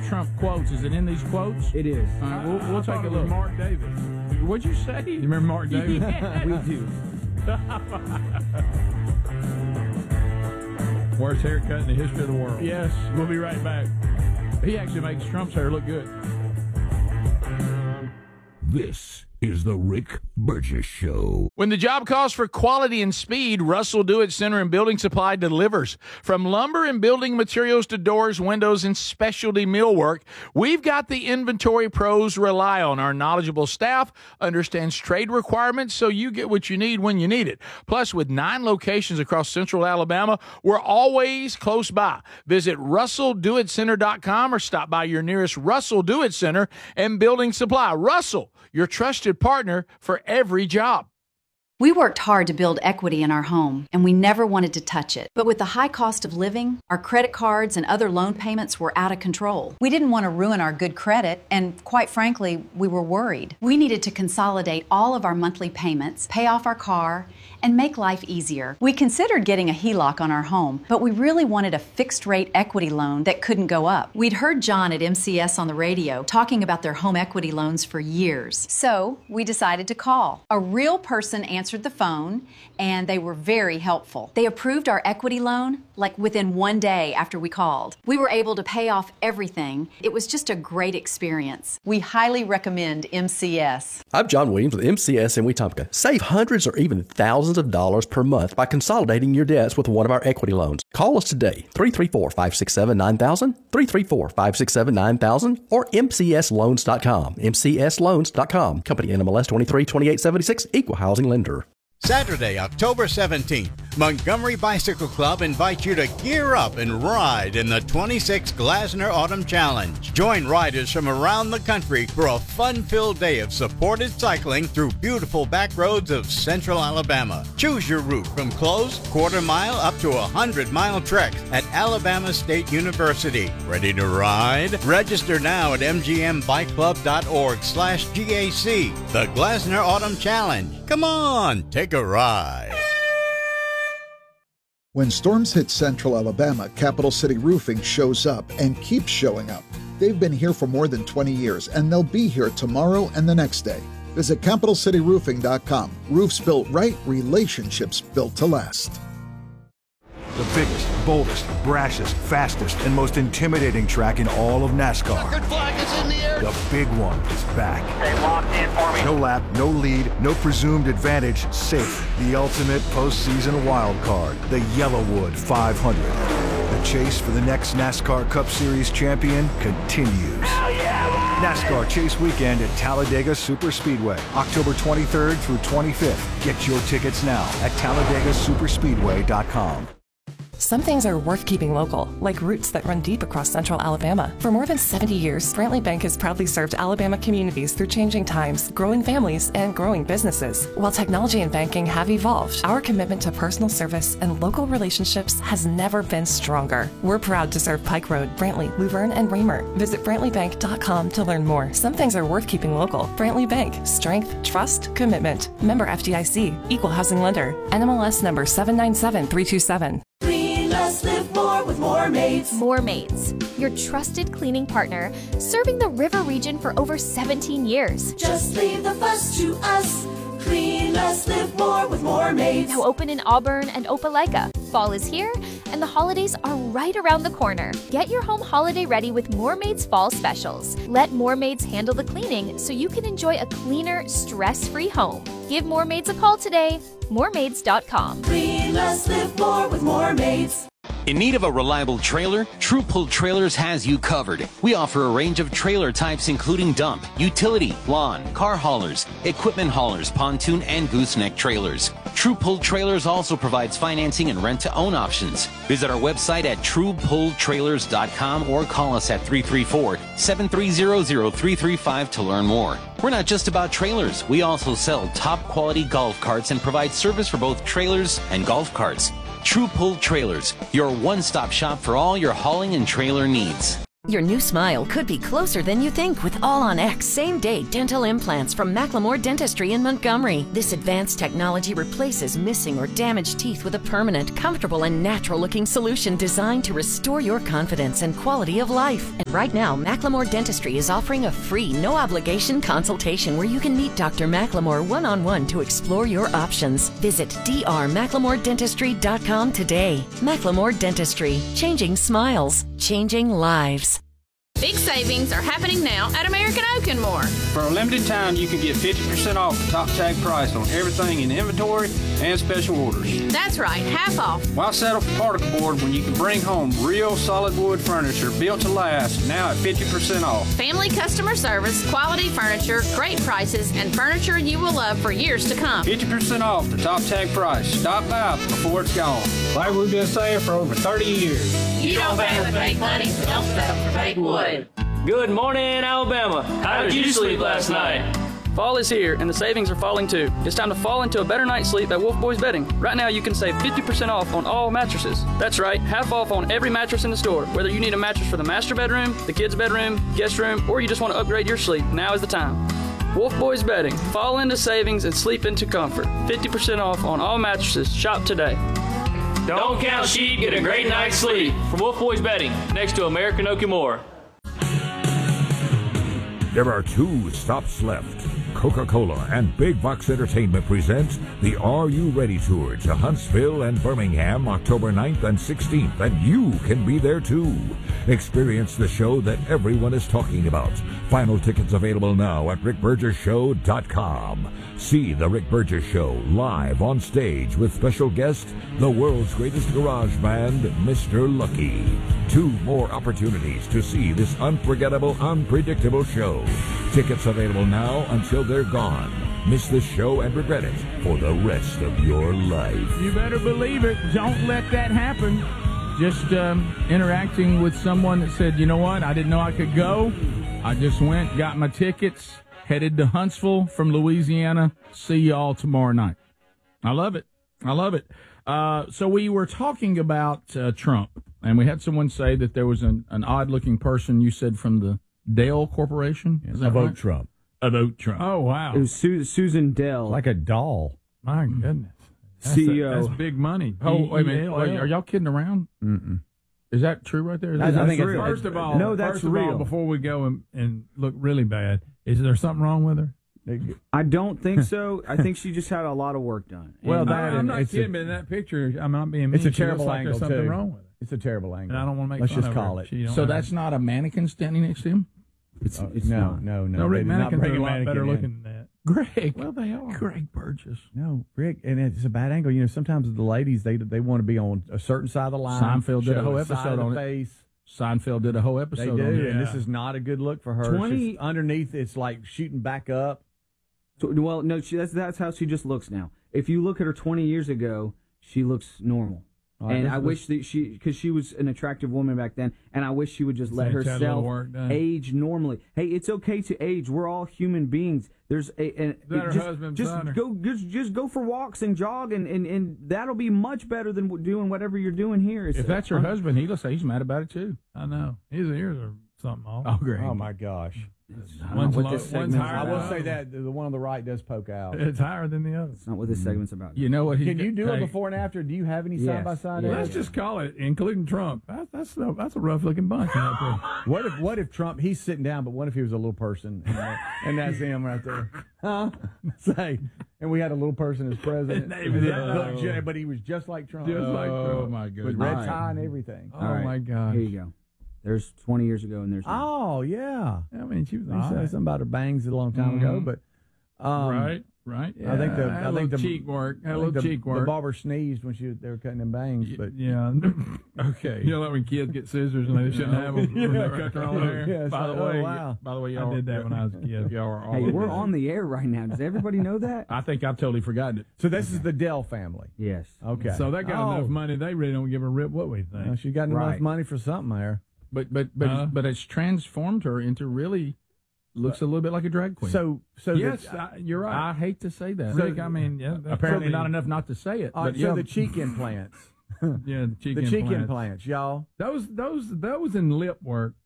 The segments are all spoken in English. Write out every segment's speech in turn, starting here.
Trump quotes. Is it in these quotes? It is. All right, we'll take a look. Mark Davis. What'd you say? You remember Mark Davis? Yes. We do. Worst haircut in the history of the world. Yes, we'll be right back. He actually makes Trump's hair look good. This is the Rick Burgess Show. When the job calls for quality and speed, Russell Do-It Center and Building Supply delivers. From lumber and building materials to doors, windows, and specialty millwork, we've got the inventory pros rely on. Our knowledgeable staff understands trade requirements, so you get what you need when you need it. Plus, with 9 locations across central Alabama, we're always close by. Visit RussellDoItCenter.com or stop by your nearest Russell Do-It Center and Building Supply. Russell, your trusted partner for every job. We worked hard to build equity in our home, and we never wanted to touch it. But with the high cost of living, our credit cards and other loan payments were out of control. We didn't want to ruin our good credit, and quite frankly, we were worried. We needed to consolidate all of our monthly payments, pay off our car, and make life easier. We considered getting a HELOC on our home, but we really wanted a fixed-rate equity loan that couldn't go up. We'd heard John at MCS on the radio talking about their home equity loans for years. So we decided to call. A real person answered the phone, and they were very helpful. They approved our equity loan like within 1 day after we called. We were able to pay off everything. It was just a great experience. We highly recommend MCS. I'm John Williams with MCS in Wetumpka. Save hundreds or even thousands of dollars per month by consolidating your debts with one of our equity loans. Call us today, 334-567-9000, 334-567-9000, or mcsloans.com, mcsloans.com. Company NMLS 232876, Equal Housing Lender. Saturday, October 17th, Montgomery Bicycle Club invites you to gear up and ride in the 26th Glasner Autumn Challenge. Join riders from around the country for a fun-filled day of supported cycling through beautiful back roads of central Alabama. Choose your route from closed, quarter-mile up to 100-mile treks at Alabama State University. Ready to ride? Register now at mgmbikeclub.org/GAC. The Glasner Autumn Challenge. Come on, take a ride. When storms hit central Alabama, Capital City Roofing shows up and keeps showing up. They've been here for more than 20 years, and they'll be here tomorrow and the next day. Visit CapitalCityRoofing.com. Roofs built right, relationships built to last. The biggest, boldest, brashest, fastest, and most intimidating track in all of NASCAR. Checkered flag is in the air. The big one is back. They locked in for me. No lap, no lead, no presumed advantage, safe. The ultimate postseason wild card, the Yellowwood 500. The chase for the next NASCAR Cup Series champion continues. Hell yeah! NASCAR Chase Weekend at Talladega Superspeedway, October 23rd through 25th. Get your tickets now at TalladagaSuperspeedway.com. Some things are worth keeping local, like roots that run deep across central Alabama. For more than 70 years, Brantley Bank has proudly served Alabama communities through changing times, growing families, and growing businesses. While technology and banking have evolved, our commitment to personal service and local relationships has never been stronger. We're proud to serve Pike Road, Brantley, Luverne, and Raymer. Visit BrantleyBank.com to learn more. Some things are worth keeping local. Brantley Bank. Strength, trust, commitment. Member FDIC. Equal Housing Lender. NMLS number 797327. Let's live more with More Maids. More Maids, your trusted cleaning partner, serving the river region for over 17 years. Just leave the fuss to us. Clean, let's live more with More Maids. Now open in Auburn and Opelika. Fall is here, and the holidays are right around the corner. Get your home holiday ready with More Maids Fall Specials. Let More Maids handle the cleaning so you can enjoy a cleaner, stress-free home. Give More Maids a call today. MoreMaids.com. Clean, let's live more with More Maids. In need of a reliable trailer? True Pull Trailers has you covered. We offer a range of trailer types including dump, utility, lawn, car haulers, equipment haulers, pontoon, and gooseneck trailers. True Pull Trailers also provides financing and rent-to-own options. Visit our website at TruePullTrailers.com or call us at 334-730-0335 to learn more. We're not just about trailers. We also sell top-quality golf carts and provide service for both trailers and golf carts. True Pull Trailers, your one-stop shop for all your hauling and trailer needs. Your new smile could be closer than you think with All-on-X same-day dental implants from Macklemore Dentistry in Montgomery. This advanced technology replaces missing or damaged teeth with a permanent, comfortable, and natural-looking solution designed to restore your confidence and quality of life. And right now, Macklemore Dentistry is offering a free, no-obligation consultation where you can meet Dr. Macklemore one-on-one to explore your options. Visit drmacklemore.dentistry.com today. Macklemore Dentistry. Changing smiles. Changing lives. Big savings are happening now at American Oak and More. For a limited time, you can get 50% off the top tag price on everything in inventory and special orders. That's right, half off. Why settle for particle board when you can bring home real solid wood furniture built to last, now at 50% off? Family customer service, quality furniture, great prices, and furniture you will love for years to come. 50% off the top tag price. Stop by before it's gone. Like we've been saying for over 30 years. You don't pay with fake money, so don't settle for fake wood. Good morning, Alabama. How did you sleep last night? Fall is here, and the savings are falling too. It's time to fall into a better night's sleep at Wolf Boys Bedding. Right now, you can save 50% off on all mattresses. That's right, half off on every mattress in the store. Whether you need a mattress for the master bedroom, the kids' bedroom, guest room, or you just want to upgrade your sleep, now is the time. Wolf Boys Bedding. Fall into savings and sleep into comfort. 50% off on all mattresses. Shop today. Don't count sheep, get a great night's sleep. From Wolf Boys Bedding, next to American Oak and More. There are 2 stops left. Coca-Cola and Big Box Entertainment presents the Are You Ready Tour to Huntsville and Birmingham, October 9th and 16th, and you can be there too. Experience the show that everyone is talking about. Final tickets available now at rickburgesshow.com. See The Rick Burgess Show live on stage with special guest, the world's greatest garage band, Mr. Lucky. 2 more opportunities to see this unforgettable, unpredictable show. Tickets available now until they're gone. Miss this show and regret it for the rest of your life. You better believe it. Don't let that happen. Just interacting with someone that said, you know what, I didn't know I could go. I just went, got my tickets, headed to Huntsville from Louisiana. See you all tomorrow night. I love it. I love it. So we were talking about Trump, and we had someone say that there was an odd-looking person, you said, from the Dell Corporation? Is that right? Trump. About Trump. Oh, wow. It was Susan Dell. Like a doll. My goodness. CEO. That's big money. Oh, wait a minute. Are y'all kidding around? Mm-mm. Is that true right there? I think real. First of all, before we go and look really bad, is there something wrong with her? I don't think so. I think she just had a lot of work done. Well, I'm not kidding, but in that picture, I'm not being mean. It's a terrible angle, there's something wrong with it. It's a terrible angle. And I don't want to make Let's fun just of call her. it. So that's not a mannequin standing next to him? It's no. Rick, mannequins are a lot better looking in. than that. Greg. Well, they are. Greg Burgess. No, Rick, and it's a bad angle. You know, sometimes the ladies, they want to be on a certain side of the line. Seinfeld did a whole episode on it. Seinfeld did a whole episode on it. They do, and this is not a good look for her. 20 underneath, it's like shooting back up. So, well, no, that's how she just looks now. If you look at her 20 years ago, she looks normal. And I wish that because she was an attractive woman back then, and I wish she would just let herself age normally. Hey, it's okay to age. We're all human beings. There's just go for walks and jog, and that'll be much better than doing whatever you're doing here. If that's your husband, he's mad about it too. I know. His ears are something off. Oh, great. Oh my gosh. One's I will say that the one on the right does poke out. It's higher than the other. That's not what this segment's about. You know what? Can you do it before and after? Do you have any side by side? Let's just call it, including Trump. That's a rough looking bunch right there. What if Trump? He's sitting down, but what if he was a little person and that's him right there? Huh? Say, and we had a little person as president, but he was just like Trump. Oh my goodness! With red tie and everything. Oh my gosh! Here you go. There's 20 years ago, and there's now. Oh yeah. I mean, she was. He said something about her bangs a long time ago, but right. Yeah. I think the cheek work. The barber sneezed when they were cutting them bangs. But yeah, okay. You know that when kids get scissors and they shouldn't have them when they cut their own hair. Yeah, by the way, y'all I did that when I was a kid. Y'all are all. Hey, we're on the air right now. Does everybody know that? I think I've totally forgotten it. So this is the Dell family. Yes. Okay. So they got enough money. They really don't give a rip what we think. Well, she got enough money for something there. But it's transformed her into really looks a little bit like a drag queen. So yes, you're right. I hate to say that. So, I mean, apparently not enough not to say it. But the cheek implants. Yeah, the cheek implants, y'all. Those in lip work.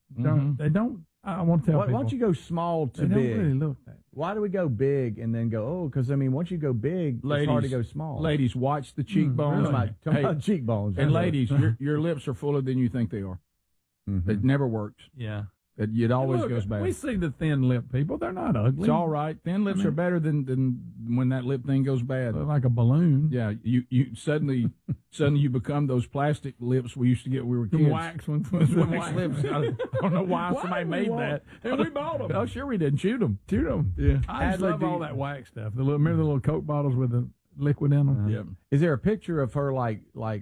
They don't. I want to tell people. Why don't you go small to they big? Don't really look that. Why do we go big and then go, because, I mean, once you go big, it's hard to go small. Ladies, watch the cheekbones. Really? Talking about cheekbones. And ladies, your lips are fuller than you think they are. Mm-hmm. It never works. Yeah. It always goes bad. We see the thin lip people. They're not ugly. It's all right. Thin lips are better than when that lip thing goes bad. They're like a balloon. Yeah, you suddenly you become those plastic lips we used to get when we were kids. Wax lips. I don't know why somebody made that. And we bought them. Oh, sure we did. Chewed them. Yeah. I just love all that wax stuff. Remember the little Coke bottles with the liquid in them? Yeah. Is there a picture of her like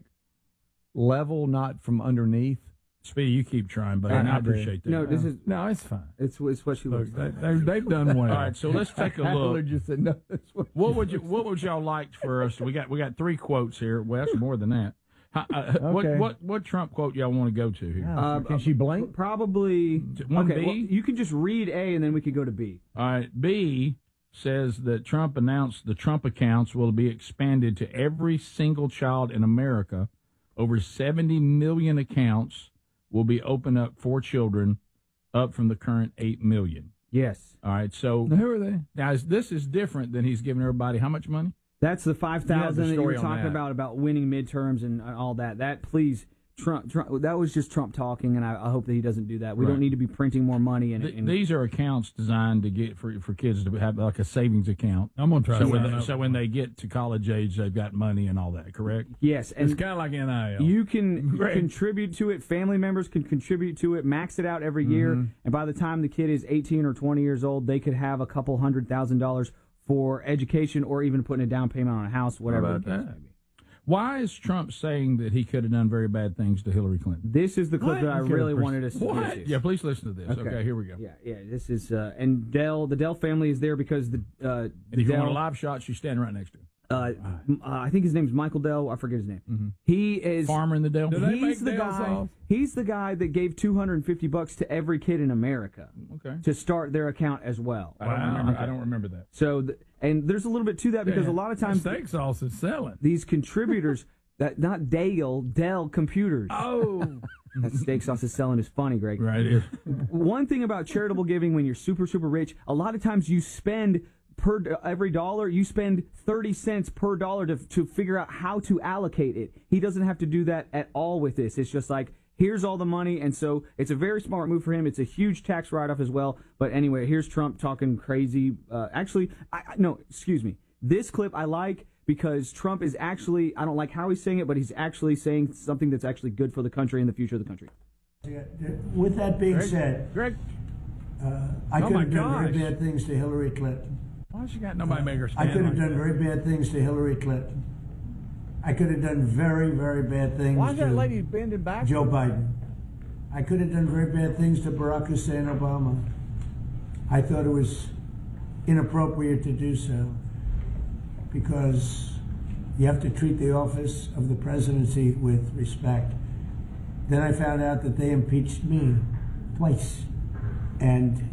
level, not from underneath? Speedy, you keep trying, but I appreciate that. No, it's fine. It's what she looks like. They've done well. All right, so let's take a look. Just said, no, that's what would y'all like for us? We got 3 quotes here. Well, that's more than that. Okay. What Trump quote y'all want to go to here? Can she blink? Probably. One okay, B? well, you can just read A and then we could go to B. All right, B says that Trump announced the Trump accounts will be expanded to every single child in America. Over 70 million accounts will be opened up for children, up from the current 8 million. Yes. All right, so now, who are they? Now, this is different than he's giving everybody how much money? That's the 5,000 that you were talking that. about winning midterms and all that. That, please, Trump, that was just Trump talking, and I hope that he doesn't do that. We don't need to be printing more money. These are accounts designed to get for kids to have like a savings account. I'm going to try so when they get to college age, they've got money and all that, correct? Yes. And it's kind of like NIL. You can contribute to it. Family members can contribute to it, max it out every year, and by the time the kid is 18 or 20 years old, they could have a couple $100,000 for education or even putting a down payment on a house, whatever the case may be. Why is Trump saying that he could have done very bad things to Hillary Clinton? This is the clip that I really wanted us to listen to. Yeah, please listen to this. Okay, here we go. Yeah, this is, and the Dell family is there because and if you want a live shot, she's standing right next to him. I think his name's Michael Dell. I forget his name. Mm-hmm. He is farmer in the Dell. He's the guy. He's the guy that gave $250 to every kid in America to start their account as well. I don't remember that. So, and there's a little bit to that because a lot of times steak sauce is selling. These contributors, not Dell Computers. Oh. That steak sauce is selling is funny, Greg. Right. It is. One thing about charitable giving, when you're super, super rich, a lot of times you spend every dollar, you spend 30 cents per dollar to figure out how to allocate it. He doesn't have to do that at all with this. It's just like, here's all the money, and so it's a very smart move for him. It's a huge tax write-off as well. But anyway, here's Trump talking crazy. Excuse me. This clip I like because Trump is actually, I don't like how he's saying it, but he's actually saying something that's actually good for the country and the future of the country. With that being said, Greg, I could have done very bad things to Hillary Clinton. Why she got nobody make her stand? I could have done very bad things to Hillary Clinton. I could have done very, very bad things Why is that to lady bending back? Joe Biden. I could have done very bad things to Barack Hussein Obama. I thought it was inappropriate to do so because you have to treat the office of the presidency with respect. Then I found out that they impeached me twice. And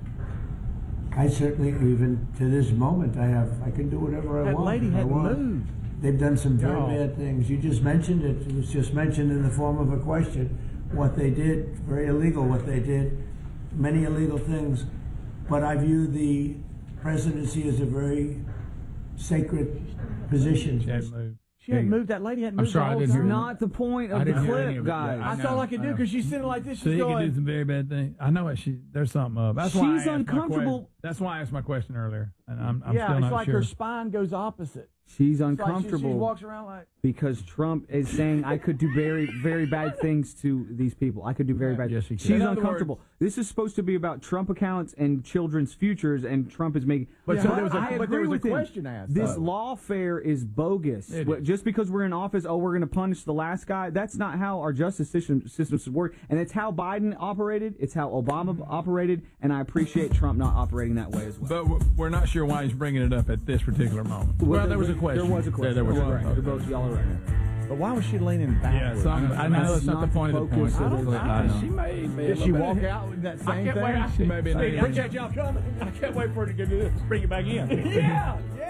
I certainly, even to this moment, I can do whatever I want. That lady hadn't moved. They've done some very bad things. You just mentioned it. It was just mentioned in the form of a question. What they did, very illegal what they did, many illegal things. But I view the presidency as a very sacred position. She hadn't moved. That lady hadn't moved. I'm sorry, I didn't hear. Not the point of the clip, guys. That's all I could do because she's sitting like this. So She's you going. can do some very bad things. I know there's something up. That's why She's uncomfortable. That's why I asked my question earlier, and I'm Yeah, still it's not like sure. her spine goes opposite. She's It's like uncomfortable. she walks around like. Because Trump is saying I could do very, very bad things to these people. I could do very bad. Yes, he can. She's In other uncomfortable. This is supposed to be about Trump accounts and children's futures, and Trump is making. But so there was a- I but there agree was a with him. question asked, This though. lawfare is bogus. It is. Just because we're in office, we're going to punish the last guy. That's not how our justice systems work, and it's how Biden operated. It's how Obama operated, and I appreciate Trump not operating that way as well. But we're not sure why he's bringing it up at this particular moment. Well, there was a question. There was a question. There was a Right. question. You're both y'all are right. But why was she leaning backwards? I know that's not the point of the point. I don't know. She may be. Did she walk out with that same thing? She may be. I can't wait for her to get this. Bring it back in. Yeah.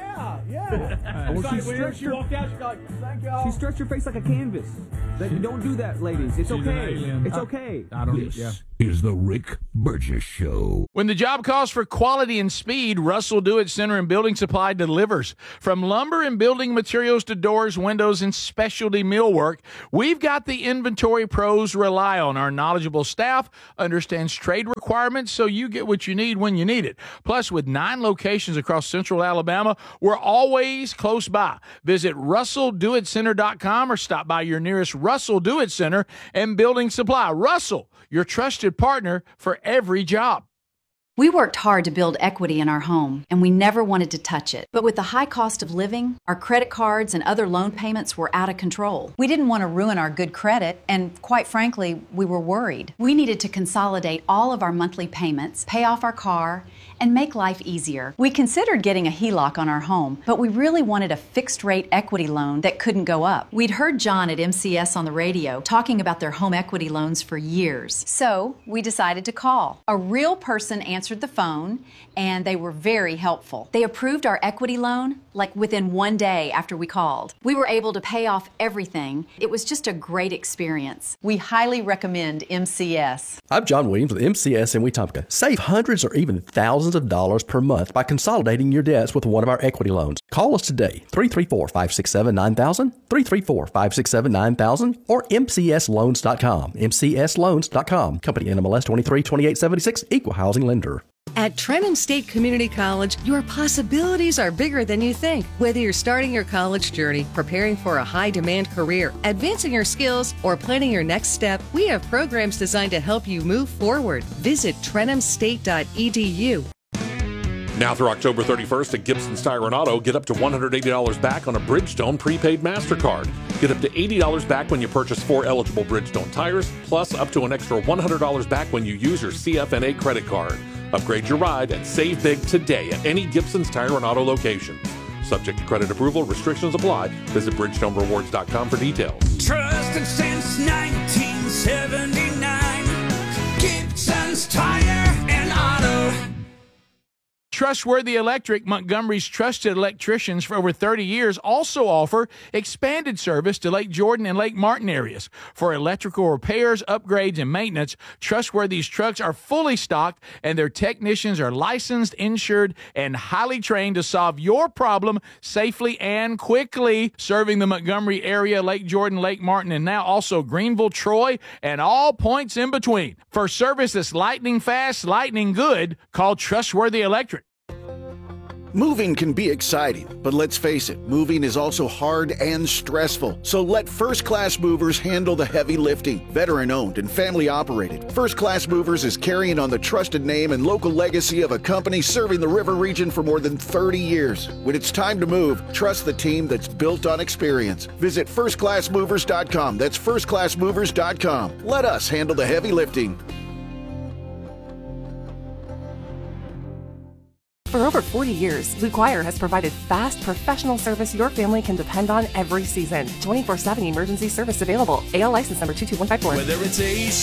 Yeah. Well, she walked out, she's like, thank y'all. She stretched her face like a canvas. Don't do that, ladies. It's okay. It's okay. I don't. This is the Rick Burgess Show. When the job calls for quality and speed, Russell Do-It Center and Building Supply delivers. From lumber and building materials to doors, windows, and specialty millwork, we've got the inventory pros rely on. Our knowledgeable staff understands trade requirements so you get what you need when you need it. Plus, with 9 locations across central Alabama, we're always close by. Visit RussellDoItCenter.com or stop by your nearest Russell Do-It Center and Building Supply. Russell, your trusted partner for every job. We worked hard to build equity in our home, and we never wanted to touch it. But with the high cost of living, our credit cards and other loan payments were out of control. We didn't want to ruin our good credit, and quite frankly, we were worried. We needed to consolidate all of our monthly payments, pay off our car, and make life easier. We considered getting a HELOC on our home, but we really wanted a fixed-rate equity loan that couldn't go up. We'd heard John at MCS on the radio talking about their home equity loans for years. So we decided to call. A real person answered the phone, and they were very helpful. They approved our equity loan like within 1 day after we called. We were able to pay off everything. It was just a great experience. We highly recommend MCS. I'm John Williams with MCS in Wetumpka. Save hundreds or even thousands of dollars per month by consolidating your debts with one of our equity loans. Call us today, 334-567-9000, 334-567-9000, or mcsloans.com. mcsloans.com. Company NMLS 232876, Equal Housing Lender. At Trenham State Community College, your possibilities are bigger than you think. Whether you're starting your college journey, preparing for a high-demand career, advancing your skills, or planning your next step, we have programs designed to help you move forward. Visit trenhamstate.edu. Now through October 31st at Gibson's Tire and Auto, get up to $180 back on a Bridgestone prepaid MasterCard. Get up to $80 back when you purchase 4 eligible Bridgestone tires, plus up to an extra $100 back when you use your CFNA credit card. Upgrade your ride and save big today at any Gibson's Tire and Auto location. Subject to credit approval, restrictions apply. Visit BridgestoneRewards.com for details. Trusted since 1979. Gibson's Tire and Auto. Trustworthy Electric, Montgomery's trusted electricians for over 30 years, also offer expanded service to Lake Jordan and Lake Martin areas. For electrical repairs, upgrades, and maintenance, Trustworthy's trucks are fully stocked, and their technicians are licensed, insured, and highly trained to solve your problem safely and quickly. Serving the Montgomery area, Lake Jordan, Lake Martin, and now also Greenville, Troy, and all points in between. For service that's lightning fast, lightning good, call Trustworthy Electric. Moving can be exciting, but let's face it, moving is also hard and stressful. So let First Class Movers handle the heavy lifting. Veteran-owned and family-operated, First Class Movers is carrying on the trusted name and local legacy of a company serving the river region for more than 30 years. When it's time to move, trust the team that's built on experience. Visit firstclassmovers.com. That's firstclassmovers.com. Let us handle the heavy lifting. For over 40 years, Blue Choir has provided fast, professional service your family can depend on every season. 24/7 emergency service available. AL license number 22154. Whether it's